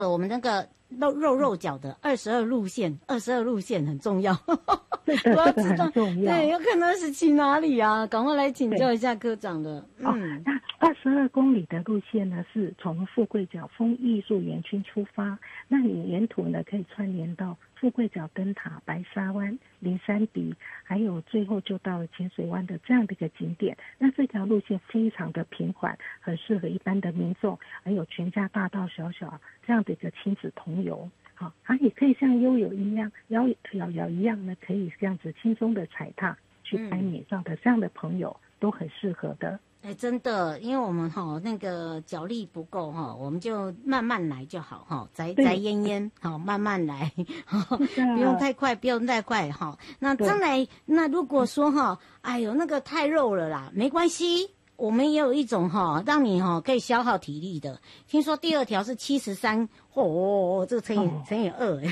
我们那个肉脚的22路线很重要。 对的，这个很重要。 对，有可能是去哪里啊？赶快来请教一下科长的。 那22公里的路线呢，是从富贵角风艺术园区出发，那你沿途呢可以串联到富贵角灯塔、白沙湾、林山鼻，还有最后就到了浅水湾的这样的一个景点。那这条路线非常的平缓，很适合一般的民众，还有全家大大小小这样的一个亲子同游。好，它也可以像悠悠一样、摇一样呢，可以这样子轻松的踩踏去拍美照的这样的朋友都很适合的。 真的，因为我们那个脚力不够我们就慢慢来就好宅焉慢慢来不用太快那将来那如果说哎呦那个太肉了啦，没关系，我们也有一种让你可以消耗体力的。听说第二条是73这个乘以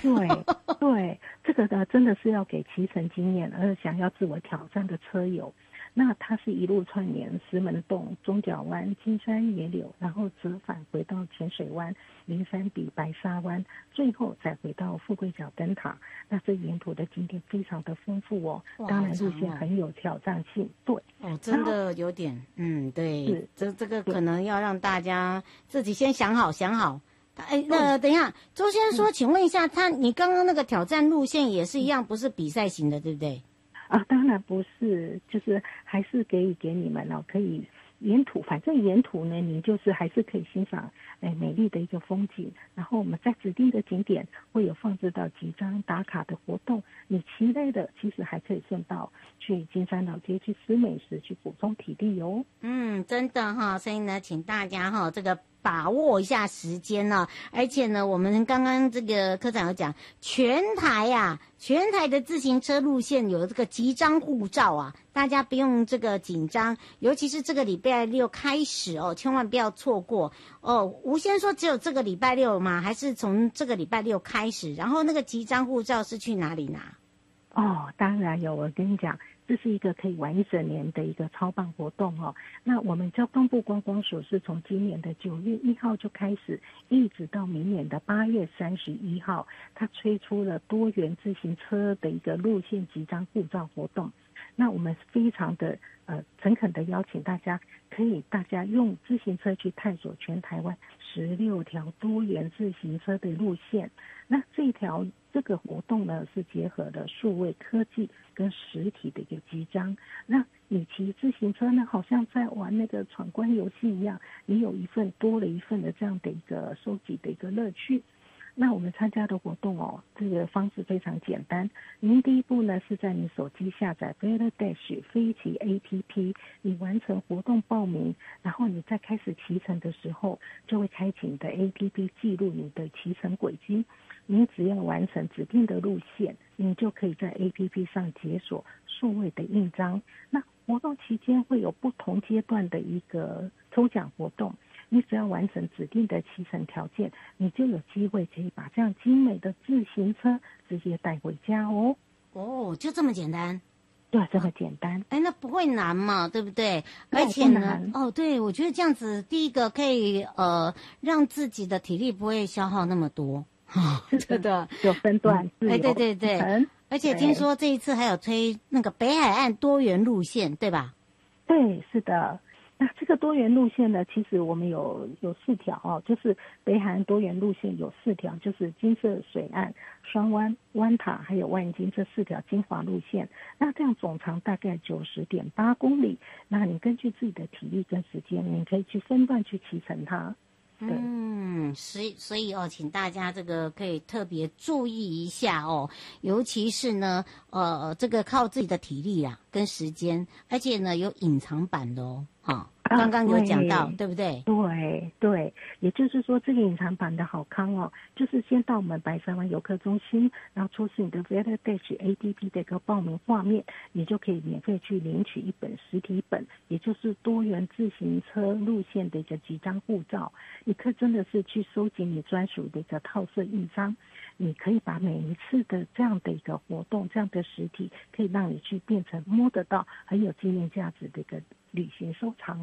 2 对，这个呢真的是要给骑乘经验而想要自我挑战的车友。那它是一路串联石门洞、中角湾、金山野柳，然后折返回到浅水湾、林山比、白沙湾，最后再回到富贵角灯塔。那这沿途的景点非常的丰富哦，当然路线很有挑战性。对， 真的有点对，这个可能要让大家自己先想好。等一下，周先生说，请问一下，你刚刚那个挑战路线也是一样，不是比赛型的，对不对？ 当然不是，就是还是给你们可以沿途，反正沿途呢，你就是还是可以欣赏美丽的一个风景。然后我们在指定的景点会有放置到几张打卡的活动，你骑累的其实还可以顺道去金山老街去吃美食，去补充体力哦。 真的所以呢，请大家这个把握一下时间呢，而且呢，我们刚刚这个科长有讲，全台的自行车路线有这个集章护照啊，大家不用这个紧张，尤其是这个礼拜6开始千万不要错过吴先说只有这个礼拜6吗？还是从这个礼拜6开始？然后那个集章护照是去哪里拿？ 当然有，我跟你讲，这是一个可以玩一整年的一个超棒活动那我们交通部观光署是从今年的9月1号就开始，一直到明年的8月31号，它推出了多元自行车的一个路线集章护照活动。那我们非常的诚恳的邀请大家用自行车去探索全台湾16条多元自行车的路线。那这个活动呢，是结合了数位科技跟实体的一个集章。那你骑自行车呢，好像在玩那个闯关游戏一样，你有多了一份的这样的一个收集的一个乐趣。那我们参加的活动这个方式非常简单。您第一步呢，是在你手机下载 VeloDash 飞骑 APP， 你完成活动报名，然后你在开始骑乘的时候，就会开启你的 APP 记录你的骑乘轨迹。你只要完成指定的路线，你就可以在 APP 上解锁数位的印章。那活动期间会有不同阶段的一个抽奖活动，你只要完成指定的骑乘条件，你就有机会可以把这样精美的自行车直接带回家就这么简单？ 对，这么简单。 那不会难嘛，对不对？而且呢，对，我觉得这样子，第一个可以让自己的体力不会消耗那么多。 是的，有分段。 对，而且听说这一次还有推那个北海岸多元路线，对吧？ 对，是的。那这个多元路线呢，其实我们有4条就是北海岸多元路线有4条，就是金色水岸、双湾、湾塔还有万金这4条精华路线。那这样总长大概90.8公里。那你根据自己的体力跟时间，你可以去分段去骑乘它。 所以请大家这个可以特别注意一下尤其是呢这个靠自己的体力跟时间，而且呢有隐藏版的刚刚有讲到，对不对？ 对，也就是说这个隐藏版的好康就是先到我们白沙湾游客中心，然后出示你的 VeloDash APP 的一个报名画面，你就可以免费去领取一本实体本，也就是多元自行车路线的一个集章护照。你可以真的是去收集你专属的一个套色印章，你可以把每一次的这样的一个活动，这样的实体，可以让你去变成摸得到很有纪念价值的一个旅行收藏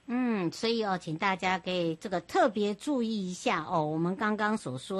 所以请大家可以这个特别注意一下哦，我们刚刚所说